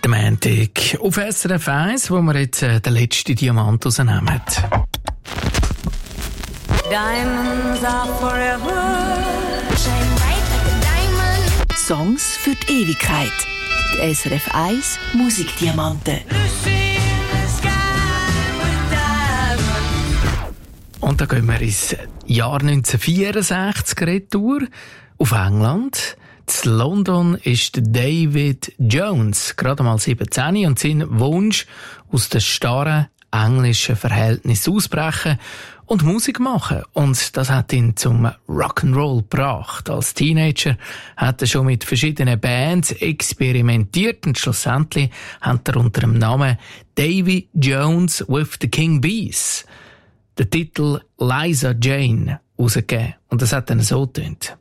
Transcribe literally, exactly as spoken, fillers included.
Der Montag auf S R F eins, wo wir jetzt äh, den letzten Diamant rausnehmen. Diamonds are forever. Shine bright like a diamond. Songs für die Ewigkeit. Die S R F eins Musikdiamanten. Und da gehen wir ins Jahr neunzehnhundertvierundsechzig retour auf England. In London ist David Jones gerade mal siebzehn und sein Wunsch, aus den starren englischen Verhältnissen ausbrechen und Musik machen. Und das hat ihn zum Rock'n'Roll gebracht. Als Teenager hat er schon mit verschiedenen Bands experimentiert und schlussendlich hat er unter dem Namen Davy Jones with the King Bees den Titel Liza Jane rausgegeben. Und das hat dann so getönt.